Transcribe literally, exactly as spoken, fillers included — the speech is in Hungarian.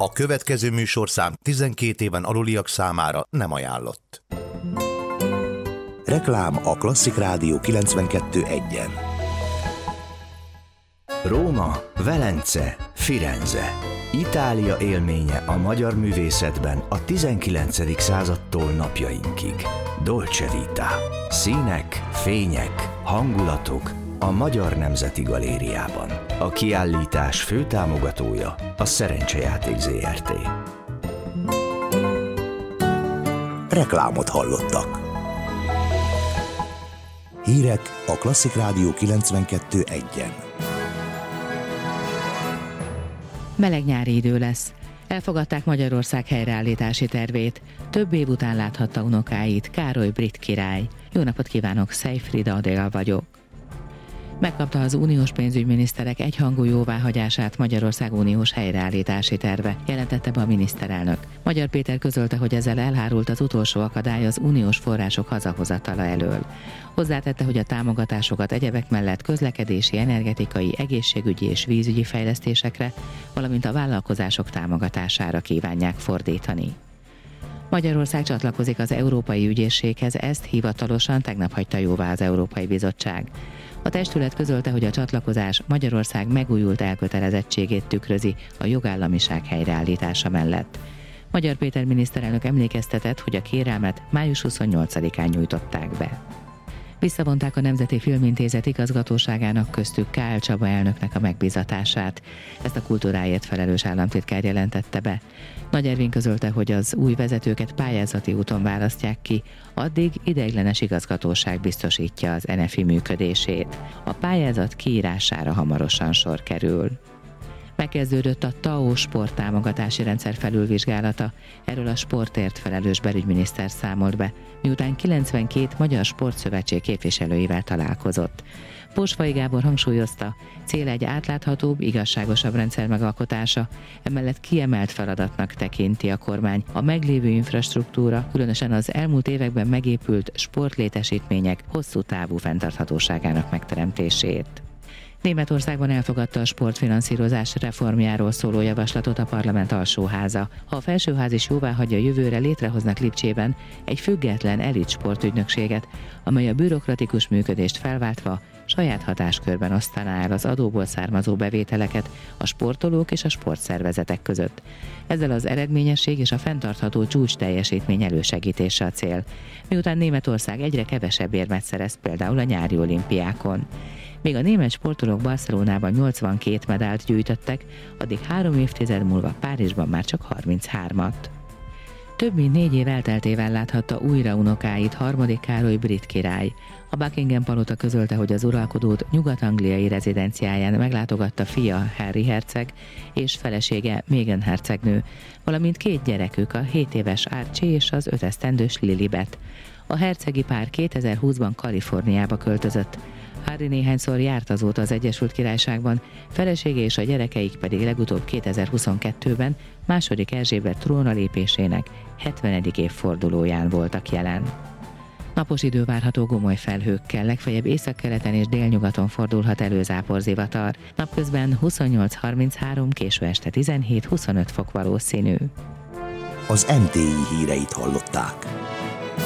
A következő műsorszám tizenkét éven aluliak számára nem ajánlott. Reklám a Klasszik Rádió kilencvenkettő egyen. Róma, Velence, Firenze. Itália élménye a magyar művészetben a tizenkilencedik századtól napjainkig. Dolce Vita. Színek, fények, hangulatok a Magyar Nemzeti Galériában. A kiállítás főtámogatója a Szerencsejáték zé er té. Reklámot hallottak. Hírek a Klasszik Rádió kilencvenkettő egyen. Meleg nyári idő lesz. Elfogadták Magyarország helyreállítási tervét. Több év után láthatta unokáit Károly brit király. Jó napot kívánok, Szejfrida Adél vagyok. Megkapta az uniós pénzügyminiszterek egyhangú jóváhagyását Magyarország uniós helyreállítási terve, jelentette be a miniszterelnök. Magyar Péter közölte, hogy ezzel elhárult az utolsó akadály az uniós források hazahozatala elől. Hozzátette, hogy a támogatásokat egyebek mellett közlekedési, energetikai, egészségügyi és vízügyi fejlesztésekre, valamint a vállalkozások támogatására kívánják fordítani. Magyarország csatlakozik az Európai Ügyészséghez, ezt hivatalosan tegnap hagyta jóvá az Európai Bizottság. A testület közölte, hogy a csatlakozás Magyarország megújult elkötelezettségét tükrözi a jogállamiság helyreállítása mellett. Magyar Péter miniszterelnök emlékeztetett, hogy a kérelmet május huszonnyolcadikán nyújtották be. Visszavonták a Nemzeti Filmintézet igazgatóságának, köztük Kál Csaba elnöknek a megbízatását. Ezt a kultúráért felelős államtitkár jelentette be. Nagy Ervin közölte, hogy az új vezetőket pályázati úton választják ki, addig ideiglenes igazgatóság biztosítja az en ef i működését. A pályázat kiírására hamarosan sor kerül. Megkezdődött a té á o sport támogatási rendszer felülvizsgálata, erről a sportért felelős belügyminiszter számolt be, miután kilencvenkét magyar sportszövetség képviselőivel találkozott. Posfai Gábor hangsúlyozta, cél egy átláthatóbb, igazságosabb rendszer megalkotása, emellett kiemelt feladatnak tekinti a kormány a meglévő infrastruktúra, különösen az elmúlt években megépült sportlétesítmények hosszú távú fenntarthatóságának megteremtését. Németországban elfogadta a sportfinanszírozás reformjáról szóló javaslatot a parlament alsóháza. Ha a felsőház is jóváhagyja, jövőre létrehoznak Lipcsében egy független elit sportügynökséget, amely a bürokratikus működést felváltva saját hatáskörben osztaná el az adóból származó bevételeket a sportolók és a sportszervezetek között. Ezzel az eredményesség és a fenntartható csúcs teljesítmény elősegítése a cél, miután Németország egyre kevesebb érmet szerez például a nyári olimpiákon. Még a német sportolók Barcelonában nyolcvankét medált gyűjtöttek, addig három évtized múlva Párizsban már csak harminchármat. Több mint négy év elteltével láthatta újra unokáit harmadik Károly brit király. A Buckingham palota közölte, hogy az uralkodót nyugat-angliai rezidenciáján meglátogatta fia Harry herceg és felesége Meghan hercegnő, valamint két gyerekük, a hét éves Archie és az öt esztendős Lilibet. A hercegi pár kétezer-húszban Kaliforniába költözött. Harry néhányszor járt azóta az Egyesült Királyságban, felesége és a gyerekeik pedig legutóbb kétezer-huszonkettőben második Erzsébet trónra lépésének hetvenedik évfordulóján voltak jelen. Napos idő várható gomoly felhőkkel, legfeljebb északkeleten és délnyugaton fordulhat elő záporzivatar. Napközben huszonnyolc harminchárom, késő este tizenhét huszonöt fok valószínű. Az em té i híreit hallották.